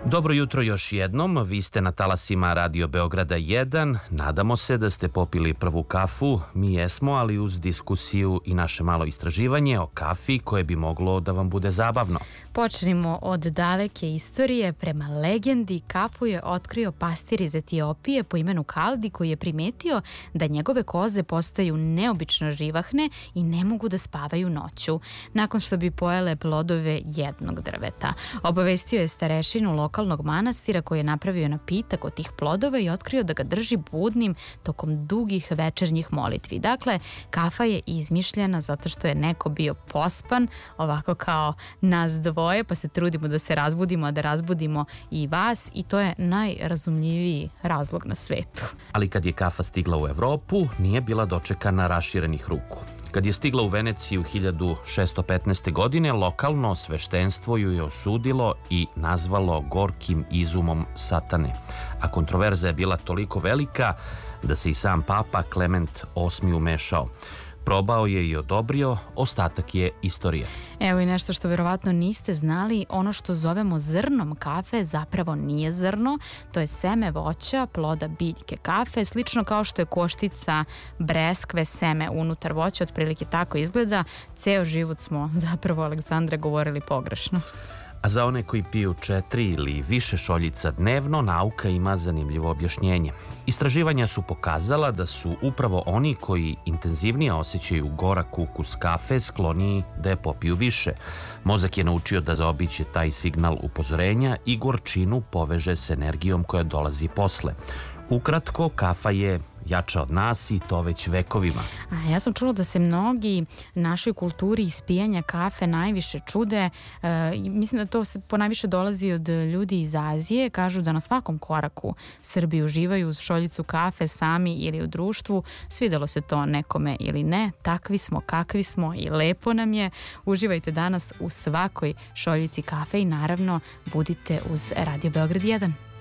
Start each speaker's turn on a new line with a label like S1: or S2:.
S1: Dobro jutro još jednom, vi ste na talasima Radio Beograda 1, nadamo se da ste popili prvu kafu, mi jesmo, ali uz diskusiju i naše malo istraživanje o kafi koje bi moglo da vam bude zabavno.
S2: Počnimo od daleke istorije. Prema legendi, kafu je otkrio pastir iz Etiopije po imenu Kaldi, koji je primetio da njegove koze postaju neobično živahne i ne mogu da spavaju noću, nakon što bi pojele plodove jednog drveta. Obavestio je starešinu lokalnog manastira koji je napravio napitak od tih plodova i otkrio da ga drži budnim tokom dugih večernjih molitvi. Dakle, kafa je izmišljena zato što je neko bio pospan, ovako kao nas dvoje, pa se trudimo da se razbudimo, a da razbudimo i vas, i to je najrazumljiviji razlog na svetu.
S1: Ali kad je kafa stigla u Evropu, nije bila dočekana raširenih ruku. Kad je stigla u Veneciju 1615. godine, lokalno sveštenstvo ju je osudilo i nazvalo gorkim izumom satane. A kontroverza je bila toliko velika da se i sam papa Klement VIII umešao. Probao je i odobrio, ostatak je istorija.
S2: Evo i nešto što verovatno niste znali, ono što zovemo zrnom kafe zapravo nije zrno, to je seme voća, ploda biljke kafe, slično kao što je koštica breskve seme unutar voća, otprilike tako izgleda. Ceo život smo zapravo, Aleksandre, govorili pogrešno.
S1: A za one koji piju 4 ili više šoljica dnevno, nauka ima zanimljivo objašnjenje. Istraživanja su pokazala da su upravo oni koji intenzivnije osjećaju gorak ukus kafe skloniji da je popiju više. Mozak je naučio da zaobiće taj signal upozorenja i gorčinu poveže s energijom koja dolazi posle. Ukratko, kafa je jača od nas i to već vekovima.
S2: Ja sam čula da se mnogi našoj kulturi ispijanja kafe najviše čude. Mislim da to ponajviše dolazi od ljudi iz Azije. Kažu da na svakom koraku Srbi uživaju uz šoljicu kafe sami ili u društvu. Svidelo se to nekome ili ne. Takvi smo, kakvi smo i lepo nam je. Uživajte danas u svakoj šoljici kafe i naravno budite uz Radio Beograd 1.